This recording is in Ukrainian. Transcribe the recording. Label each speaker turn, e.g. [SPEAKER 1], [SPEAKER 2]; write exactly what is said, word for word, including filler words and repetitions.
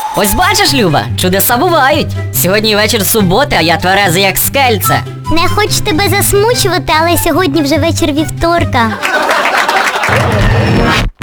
[SPEAKER 1] Ось бачиш, Люба, чудеса бувають. Сьогодні вечір суботи, а я тверезий як скельце.
[SPEAKER 2] Не хочу тебе засмучувати, але сьогодні вже вечір вівторка.